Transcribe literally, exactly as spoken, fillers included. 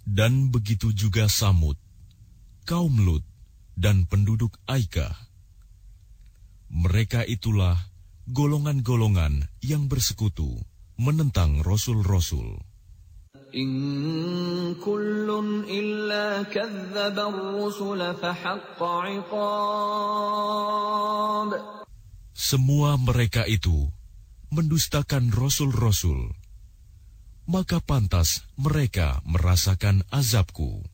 Dan begitu juga Samud, kaum Lut, dan penduduk Aika. Mereka itulah golongan-golongan yang bersekutu menentang rasul-rasul. In kullun illa kadzdzaba ar-rusula fahaqqa 'iqab. Semua mereka itu mendustakan rasul-rasul, maka pantas mereka merasakan azabku.